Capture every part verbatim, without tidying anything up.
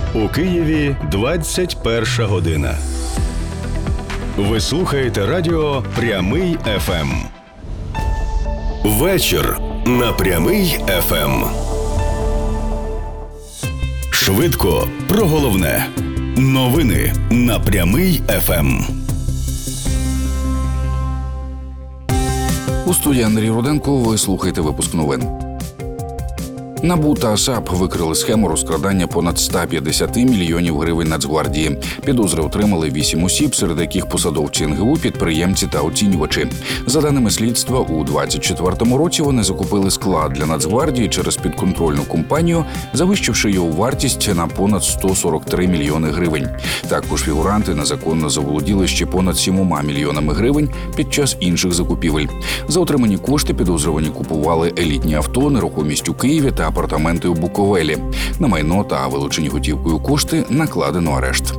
У Києві двадцять перша година. Ви слухаєте радіо «Прямий еф ем». Вечір на «Прямий еф ем». Швидко про головне. Новини на «Прямий еф ем». У студії Андрій Руденко, ви слухаєте випуск новин. НАБУ та САП викрили схему розкрадання понад сто п'ятдесят мільйонів гривень Нацгвардії. Підозри отримали вісім осіб, серед яких посадовці ен ге у, підприємці та оцінювачі. За даними слідства, у двадцять четвертому році вони закупили склад для Нацгвардії через підконтрольну компанію, завищивши його вартість на понад сто сорок три мільйони гривень. Також фігуранти незаконно заволоділи ще понад сімома мільйонами гривень під час інших закупівель. За отримані кошти підозрювані купували елітні авто, нерухомість у Києві та апартаменти у Буковелі. На майно та вилучені готівкою кошти накладено арешт.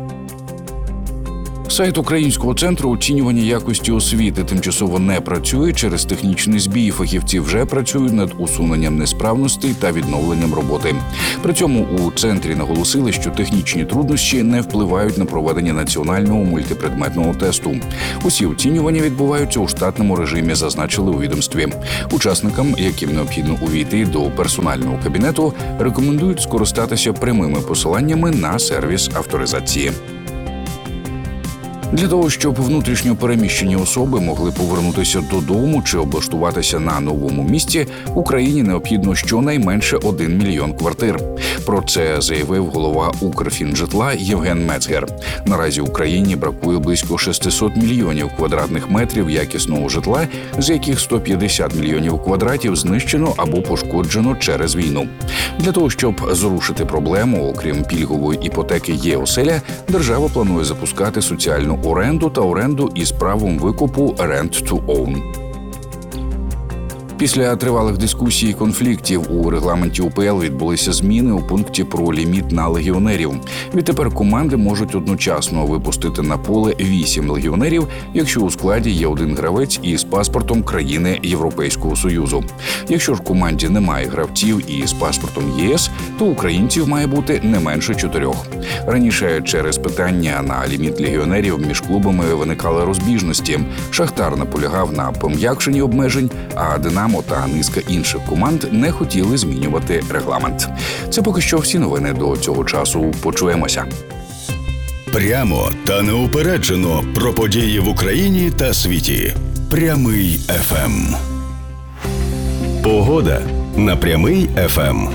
Сайт Українського центру оцінювання якості освіти тимчасово не працює через технічний збій. Фахівці вже працюють над усуненням несправностей та відновленням роботи. При цьому у центрі наголосили, що технічні труднощі не впливають на проведення національного мультипредметного тесту. Усі оцінювання відбуваються у штатному режимі, зазначили у відомстві. Учасникам, яким необхідно увійти до персонального кабінету, рекомендують скористатися прямими посиланнями на сервіс авторизації. Для того, щоб внутрішньо переміщені особи могли повернутися додому чи облаштуватися на новому місці, Україні необхідно щонайменше один мільйон квартир. Про це заявив голова Укрфінжитла Євген Мецгер. Наразі Україні бракує близько шістсот мільйонів квадратних метрів якісного житла, з яких сто п'ятдесят мільйонів квадратів знищено або пошкоджено через війну. Для того, щоб зрушити проблему, окрім пільгової іпотеки «Є-оселя», держава планує запускати соціальну оренду та оренду із правом викупу «Rent to Own». Після тривалих дискусій і конфліктів у регламенті у пе ел відбулися зміни у пункті про ліміт на легіонерів. Відтепер команди можуть одночасно випустити на поле вісім легіонерів, якщо у складі є один гравець із паспортом країни Європейського Союзу. Якщо ж в команді немає гравців із паспортом є ес, то українців має бути не менше чотирьох. Раніше через питання на ліміт легіонерів між клубами виникали розбіжності. Шахтар наполягав на пом'якшенні обмежень, а Динамо та низка інших команд не хотіли змінювати регламент. Це поки що всі новини до цього часу. Почуємося. Прямо та неупереджено про події в Україні та світі. Прямий еф ем. Погода на Прямий еф ем.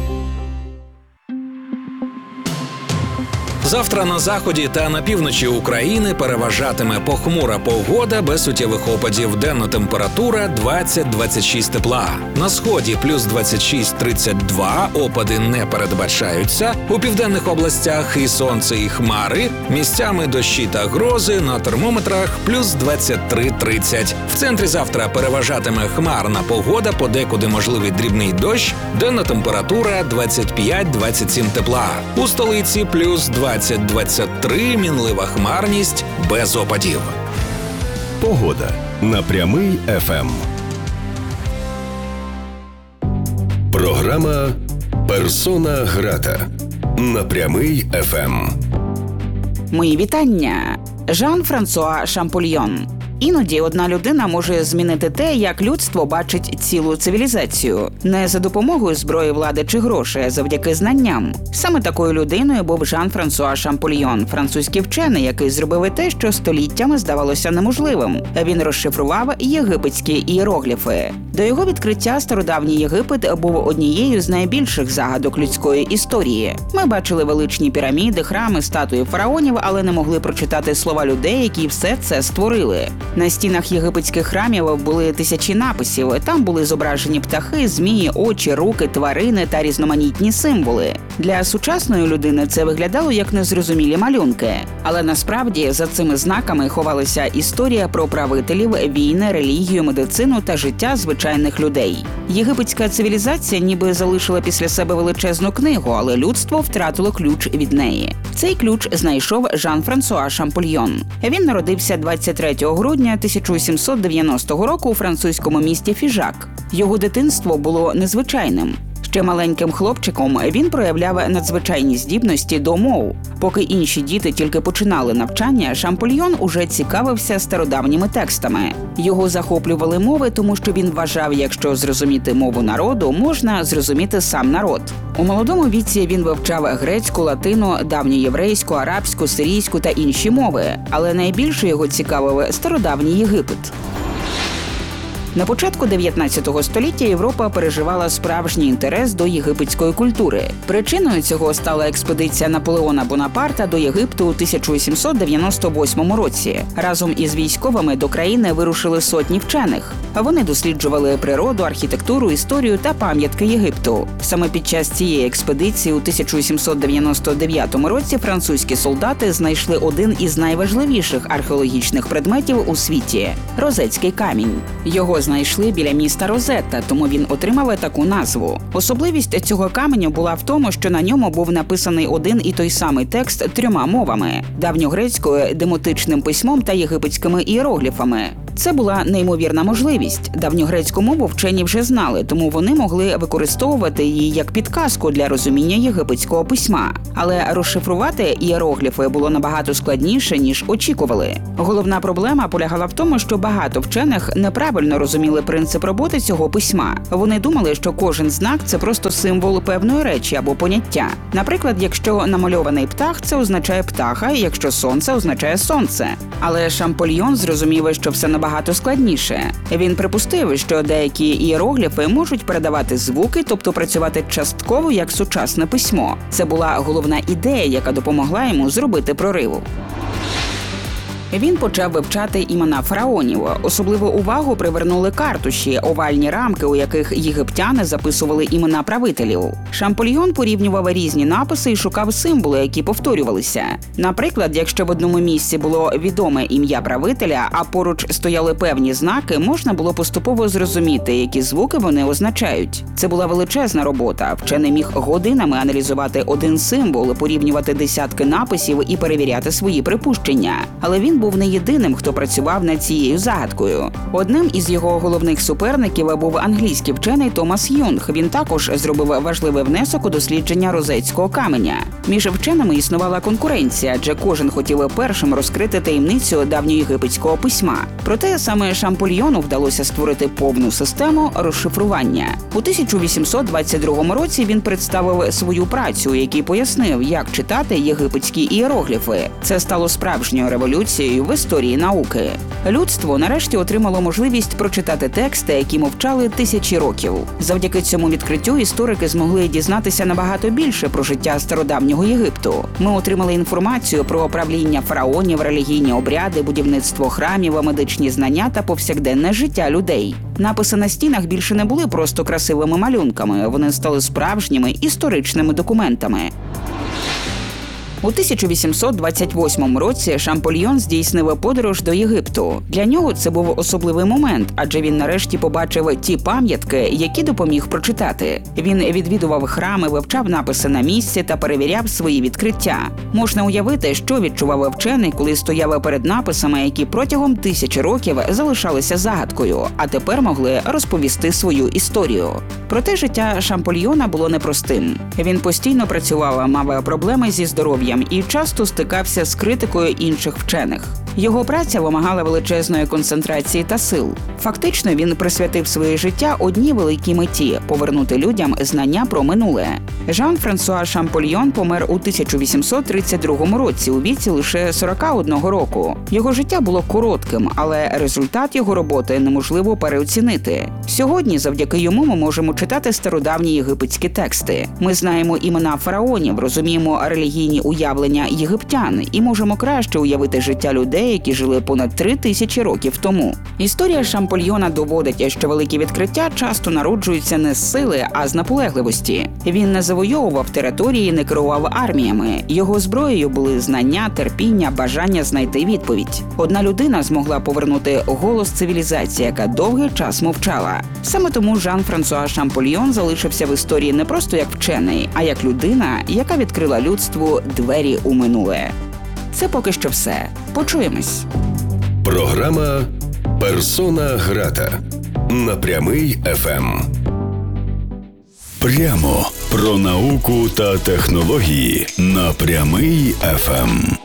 Завтра на заході та на півночі України переважатиме похмура погода без суттєвих опадів. Денна температура двадцять - двадцять шість тепла. На сході плюс двадцять шість - тридцять два, опади не передбачаються. У південних областях і сонце, і хмари. Місцями дощі та грози, на термометрах плюс двадцять три - тридцять. В центрі завтра переважатиме хмарна погода, подекуди можливий дрібний дощ. Денна температура двадцять п'ять - двадцять сім тепла. У столиці плюс двадцять - двадцять три, мінлива хмарність, без опадів. Погода на Прямий еф ем. Програма «Персона грата» на Прямий еф ем. Мої вітання. Жан-Франсуа Шампольйон. Іноді одна людина може змінити те, як людство бачить цілу цивілізацію. Не за допомогою зброї, влади чи грошей, а завдяки знанням. Саме такою людиною був Жан-Франсуа Шампольйон, французький вчений, який зробив і те, що століттями здавалося неможливим. Він розшифрував єгипетські ієрогліфи. До його відкриття стародавній Єгипет був однією з найбільших загадок людської історії. Ми бачили величні піраміди, храми, статуї фараонів, але не могли прочитати слова людей, які все це створили. На стінах єгипетських храмів були тисячі написів. Там були зображені птахи, змії, очі, руки, тварини та різноманітні символи. Для сучасної людини це виглядало як незрозумілі малюнки. Але насправді за цими знаками ховалася історія про правителів, війни, релігію, медицину та життя звичайних людей. Єгипетська цивілізація ніби залишила після себе величезну книгу, але людство втратило ключ від неї. Цей ключ знайшов Жан-Франсуа Шампольйон. Він народився двадцять третього грудня тисяча сімсот дев'яностого року у французькому місті Фіжак. Його дитинство було незвичайним. Ще маленьким хлопчиком він проявляв надзвичайні здібності до мов. Поки інші діти тільки починали навчання, Шампольйон уже цікавився стародавніми текстами. Його захоплювали мови, тому що він вважав, якщо зрозуміти мову народу, можна зрозуміти сам народ. У молодому віці він вивчав грецьку, латину, давньоєврейську, арабську, сирійську та інші мови, але найбільше його цікавив стародавній Єгипет. На початку дев'ятнадцятого століття Європа переживала справжній інтерес до єгипетської культури. Причиною цього стала експедиція Наполеона Бонапарта до Єгипту у тисяча вісімсот дев'яносто восьмому році. Разом із військовими до країни вирушили сотні вчених. Вони досліджували природу, архітектуру, історію та пам'ятки Єгипту. Саме під час цієї експедиції у тисяча вісімсот дев'яносто дев'ятому році французькі солдати знайшли один із найважливіших археологічних предметів у світі – Розетський камінь. Його знайшли біля міста Розетта, тому він отримав таку назву. Особливість цього каменю була в тому, що на ньому був написаний один і той самий текст трьома мовами – давньогрецькою, демотичним письмом та єгипетськими іерогліфами. Це була неймовірна можливість. Давньогрецьку мову вчені вже знали, тому вони могли використовувати її як підказку для розуміння єгипетського письма. Але розшифрувати іерогліфи було набагато складніше, ніж очікували. Головна проблема полягала в тому, що багато вчених неправильно розуміли принцип роботи цього письма. Вони думали, що кожен знак – це просто символ певної речі або поняття. Наприклад, якщо намальований птах – це означає птаха, і якщо сонце – означає сонце. Але Шампольйон зрозумів, що все набагато складніше. Він припустив, що деякі іерогліфи можуть передавати звуки, тобто працювати частково як сучасне письмо. Це була головна ідея, яка допомогла йому зробити прорив. Він почав вивчати імена фараонів. Особливу увагу привернули картуші, овальні рамки, у яких єгиптяни записували імена правителів. Шампольйон порівнював різні написи і шукав символи, які повторювалися. Наприклад, якщо в одному місці було відоме ім'я правителя, а поруч стояли певні знаки, можна було поступово зрозуміти, які звуки вони означають. Це була величезна робота. Вчений міг годинами аналізувати один символ, порівнювати десятки написів і перевіряти свої припущення. Але він був не єдиним, хто працював над цією загадкою. Одним із його головних суперників був англійський вчений Томас Юнг. Він також зробив важливий внесок у дослідження розетського каменя. Між вченими існувала конкуренція, адже кожен хотів першим розкрити таємницю давньоєгипетського письма. Проте саме Шампольйону вдалося створити повну систему розшифрування. У тисяча вісімсот двадцять другому році він представив свою працю, у якій пояснив, як читати єгипетські іерогліфи. Це стало справжньою революцією в історії науки. Людство нарешті отримало можливість прочитати тексти, які мовчали тисячі років. Завдяки цьому відкриттю історики змогли дізнатися набагато більше про життя стародавнього Єгипту. Ми отримали інформацію про правління фараонів, релігійні обряди, будівництво храмів, медичні знання та повсякденне життя людей. Написи на стінах більше не були просто красивими малюнками, вони стали справжніми історичними документами. У тисяча вісімсот двадцять восьмому році Шампольйон здійснив подорож до Єгипту. Для нього це був особливий момент, адже він нарешті побачив ті пам'ятки, які допоміг прочитати. Він відвідував храми, вивчав написи на місці та перевіряв свої відкриття. Можна уявити, що відчував вчений, коли стояв перед написами, які протягом тисячі років залишалися загадкою, а тепер могли розповісти свою історію. Проте життя Шампольйона було непростим. Він постійно працював, мав проблеми зі здоров'ям і часто стикався з критикою інших вчених. Його праця вимагала величезної концентрації та сил. Фактично, він присвятив своє життя одній великій меті – повернути людям знання про минуле. Жан-Франсуа Шампольйон помер у тисяча вісімсот тридцять другому році у віці лише сорока одного року. Його життя було коротким, але результат його роботи неможливо переоцінити. Сьогодні завдяки йому ми можемо читати стародавні єгипетські тексти. Ми знаємо імена фараонів, розуміємо релігійні уявлення єгиптян і можемо краще уявити життя людей, які жили понад три тисячі років тому. Історія Шампольйона доводить, що великі відкриття часто народжуються не з сили, а з наполегливості. Він не завойовував території, не керував арміями. Його зброєю були знання, терпіння, бажання знайти відповідь. Одна людина змогла повернути голос цивілізації, яка довгий час мовчала. Саме тому Жан-Франсуа Шампольйон залишився в історії не просто як вчений, а як людина, яка відкрила людству двері у минуле. Це поки що все. Почуємось. Програма «Персона грата» на Прямий еф ем. Прямо про науку та технології на Прямий еф ем.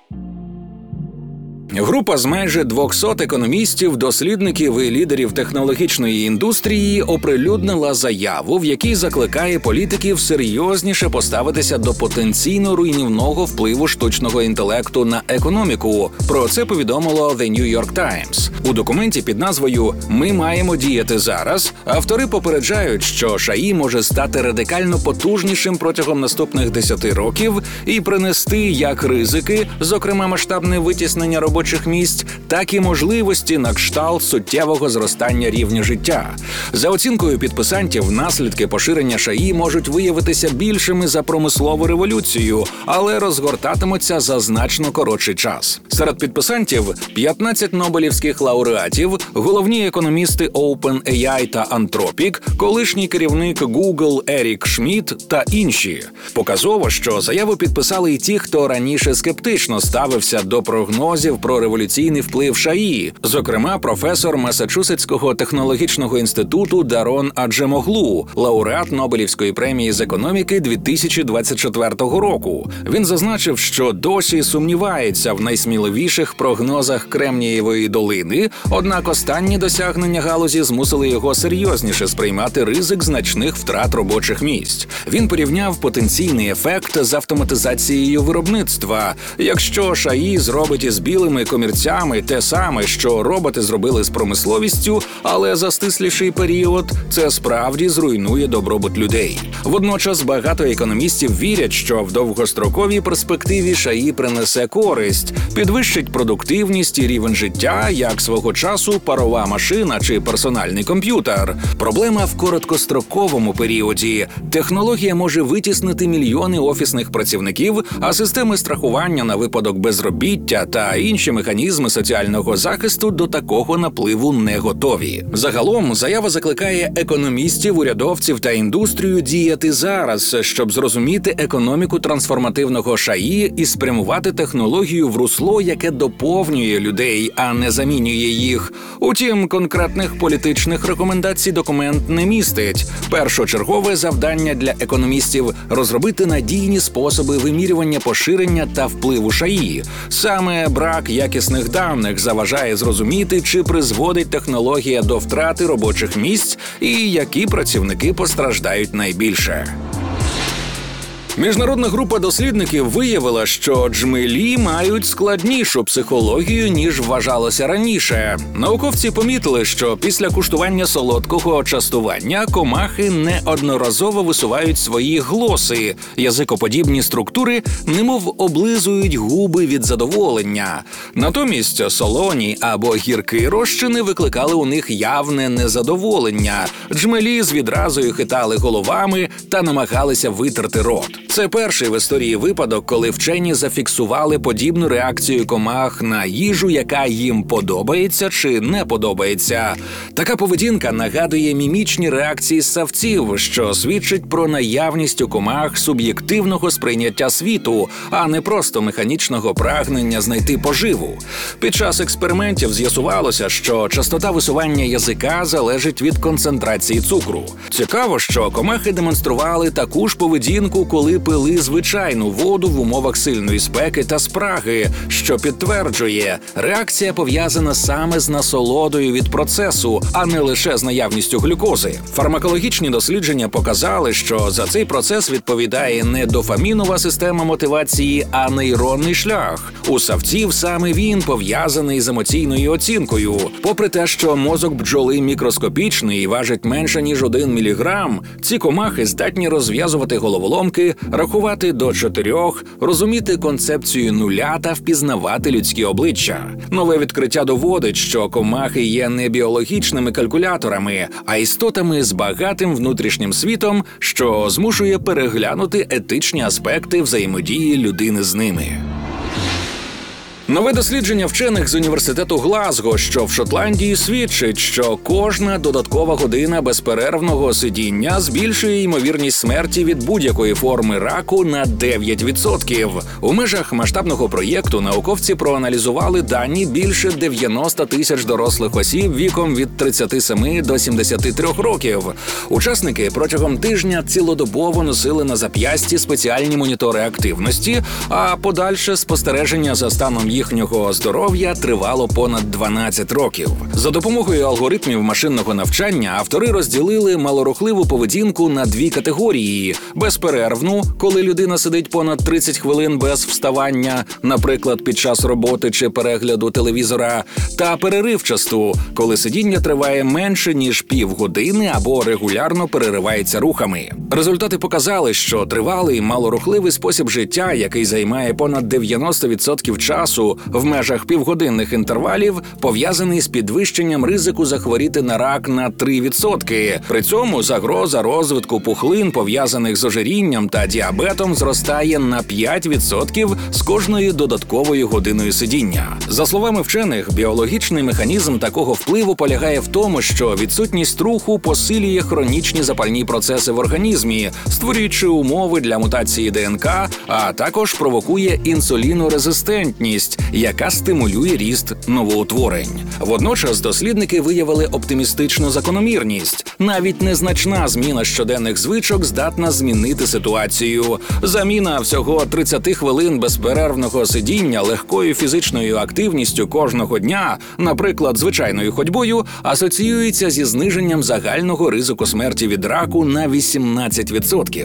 Група з майже двохсот економістів, дослідників і лідерів технологічної індустрії оприлюднила заяву, в якій закликає політиків серйозніше поставитися до потенційно руйнівного впливу штучного інтелекту на економіку. Про це повідомило The New York Times. У документі під назвою «Ми маємо діяти зараз» автори попереджають, що ШАІ може стати радикально потужнішим протягом наступних десяти років і принести як ризики, зокрема масштабне витіснення робочих місць, так і можливості на кшталт суттєвого зростання рівня життя. За оцінкою підписантів, наслідки поширення ШАІ можуть виявитися більшими за промислову революцію, але розгортатимуться за значно коротший час. Серед підписантів – п'ятнадцять нобелівських лауреатів, головні економісти OpenAI та Anthropic, колишній керівник Google Ерік Шмідт та інші. Показово, що заяву підписали і ті, хто раніше скептично ставився до прогнозів про революційний вплив ШАІ, зокрема професор Масачусетського технологічного інституту Дарон Аджемоглу, лауреат Нобелівської премії з економіки дві тисячі двадцять четвертого року. Він зазначив, що досі сумнівається в найсміливіших прогнозах Кремнієвої долини, однак останні досягнення галузі змусили його серйозніше сприймати ризик значних втрат робочих місць. Він порівняв потенційний ефект з автоматизацією виробництва. Якщо ШАІ зробить із білими комірцями те саме, що роботи зробили з промисловістю, але за стисліший період, це справді зруйнує добробут людей. Водночас багато економістів вірять, що в довгостроковій перспективі ШАІ принесе користь, підвищить продуктивність і рівень життя, як свого часу парова машина чи персональний комп'ютер. Проблема в короткостроковому періоді. Технологія може витіснити мільйони офісних працівників, а системи страхування на випадок безробіття та інші механізми соціального захисту до такого напливу не готові. Загалом, заява закликає економістів, урядовців та індустрію діяти зараз, щоб зрозуміти економіку трансформативного ШАІ і спрямувати технологію в русло, яке доповнює людей, а не замінює їх. Утім, конкретних політичних рекомендацій документ не містить. Першочергове завдання для економістів – розробити надійні способи вимірювання поширення та впливу ШАІ. Саме брак якісних даних заважає зрозуміти, чи призводить технологія до втрати робочих місць і які працівники постраждають найбільше. Міжнародна група дослідників виявила, що джмелі мають складнішу психологію, ніж вважалося раніше. Науковці помітили, що після куштування солодкого частування комахи неодноразово висувають свої глоси, язикоподібні структури, немов облизують губи від задоволення. Натомість солоні або гіркі розчини викликали у них явне незадоволення. Джмелі з відразою хитали головами та намагалися витерти рот. Це перший в історії випадок, коли вчені зафіксували подібну реакцію комах на їжу, яка їм подобається чи не подобається. Така поведінка нагадує мімічні реакції ссавців, що свідчить про наявність у комах суб'єктивного сприйняття світу, а не просто механічного прагнення знайти поживу. Під час експериментів з'ясувалося, що частота висування язика залежить від концентрації цукру. Цікаво, що комахи демонстрували таку ж поведінку, коли пили звичайну воду в умовах сильної спеки та спраги, що підтверджує, реакція пов'язана саме з насолодою від процесу, а не лише з наявністю глюкози. Фармакологічні дослідження показали, що за цей процес відповідає не дофамінова система мотивації, а нейронний шлях. У савців саме він пов'язаний з емоційною оцінкою. Попри те, що мозок бджоли мікроскопічний і важить менше, ніж один міліграм, ці комахи здатні розв'язувати головоломки, рахувати до чотирьох, розуміти концепцію нуля та впізнавати людські обличчя. Нове відкриття доводить, що комахи є не біологічними калькуляторами, а істотами з багатим внутрішнім світом, що змушує переглянути етичні аспекти взаємодії людини з ними. Нове дослідження вчених з університету Глазго, що в Шотландії, свідчить, що кожна додаткова година безперервного сидіння збільшує ймовірність смерті від будь-якої форми раку на дев'ять відсотків. У межах масштабного проєкту науковці проаналізували дані більше дев'яноста тисяч дорослих осіб віком від тридцяти семи до сімдесяти трьох років. Учасники протягом тижня цілодобово носили на зап'ясті спеціальні монітори активності, а подальше спостереження за станом їхнього здоров'я тривало понад дванадцять років. За допомогою алгоритмів машинного навчання автори розділили малорухливу поведінку на дві категорії: безперервну, коли людина сидить понад тридцять хвилин без вставання, наприклад, під час роботи чи перегляду телевізора, та переривчасту, коли сидіння триває менше ніж півгодини або регулярно переривається рухами. Результати показали, що тривалий малорухливий спосіб життя, який займає понад дев'яносто відсотків часу в межах півгодинних інтервалів, пов'язаний з підвищенням ризику захворіти на рак на три відсотки. При цьому загроза розвитку пухлин, пов'язаних з ожирінням та діабетом, зростає на п'ять відсотків з кожною додатковою годиною сидіння. За словами вчених, біологічний механізм такого впливу полягає в тому, що відсутність руху посилює хронічні запальні процеси в організмі, створюючи умови для мутації ДНК, а також провокує інсулінорезистентність, яка стимулює ріст новоутворень. Водночас дослідники виявили оптимістичну закономірність. Навіть незначна зміна щоденних звичок здатна змінити ситуацію. Заміна всього тридцяти хвилин безперервного сидіння легкою фізичною активністю кожного дня, наприклад, звичайною ходьбою, асоціюється зі зниженням загального ризику смерті від раку на вісімнадцять відсотків.